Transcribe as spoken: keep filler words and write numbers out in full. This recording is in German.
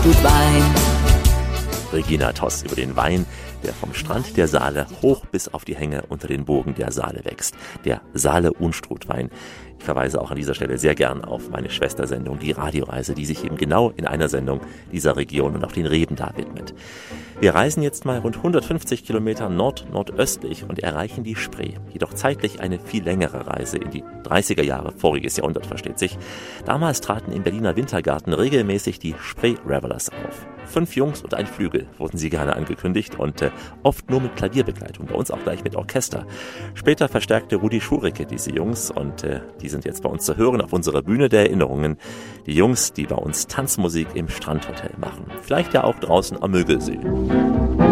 Unstrutwein. Regina Toss über den Wein, der vom Strand der Saale hoch bis auf die Hänge unter den Burgen der Saale wächst. Der Saale-Unstrutwein. Ich verweise auch an dieser Stelle sehr gern auf meine Schwestersendung, die Radioreise, die sich eben genau in einer Sendung dieser Region und auch den Reben da widmet. Wir reisen jetzt mal rund hundertfünfzig Kilometer nord-nordöstlich und erreichen die Spree. Jedoch zeitlich eine viel längere Reise in die dreißiger Jahre, voriges Jahrhundert versteht sich. Damals traten im Berliner Wintergarten regelmäßig die Spree Revelers auf. Fünf Jungs und ein Flügel wurden sie gerne angekündigt und äh, oft nur mit Klavierbegleitung, bei uns auch gleich mit Orchester. Später verstärkte Rudi Schureke diese Jungs und äh, die sind jetzt bei uns zu hören auf unserer Bühne der Erinnerungen. Die Jungs, die bei uns Tanzmusik im Strandhotel machen. Vielleicht ja auch draußen am Mögelsee.